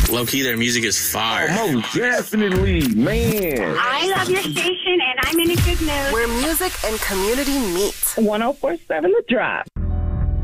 Low-key, their music is fire. Oh, most definitely, man. I love your station, and I'm in a good mood. Where music and community meet. 104.7 The Drop.